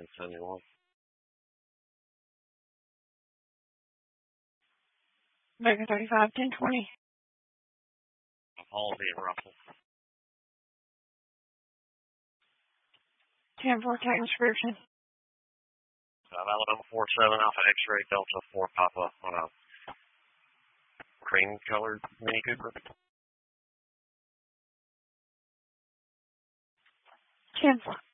1071. Baker 35, 1020. Holiday at Russell. 10-4 tech description. Alabama 47 Alpha X-ray Delta 4 Papa on a cream colored Mini Cooper. 10-4.